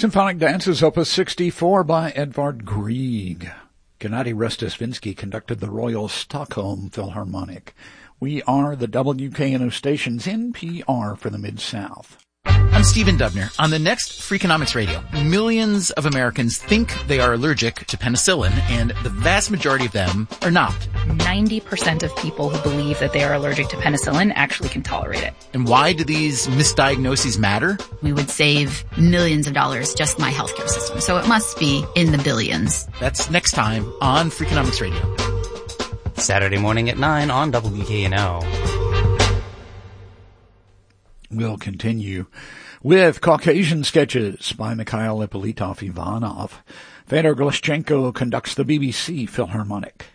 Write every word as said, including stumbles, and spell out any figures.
Symphonic Dances, Opus sixty-four by Edvard Grieg. Gennady Rostosvinsky conducted the Royal Stockholm Philharmonic. We are the W K N O station's N P R for the Mid-South. I'm Stephen Dubner. On the next Freakonomics Radio, millions of Americans think they are allergic to penicillin, and the vast majority of them are not. ninety percent of people who believe that they are allergic to penicillin actually can tolerate it. And why do these misdiagnoses matter? We would save millions of dollars, just my healthcare system. So it must be in the billions. That's next time on Freakonomics Radio. Saturday morning at nine on W K N O. We'll continue with Caucasian Sketches by Mikhail Ippolitov Ivanov. Fedor Glashchenko conducts the B B C Philharmonic.